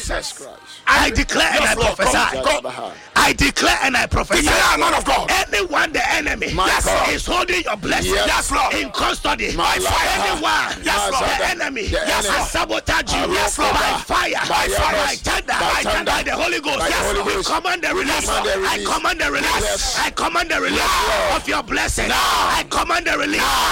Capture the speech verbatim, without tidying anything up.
Jesus Christ. I declare and I prophesy. I declare and I prophesy. Man of God. Anyone the enemy yes, is holding your blessing yes, Lord. in custody. My Anyone yes, Lord. the enemy the yes, has sabotaged you yes, Lord. by fire, by, fire, by thunder, by, thunder, by the Holy Ghost. Yes, Holy Ghost. I command the release. I command the release. I command the release yes, of your blessing. Now. I command the release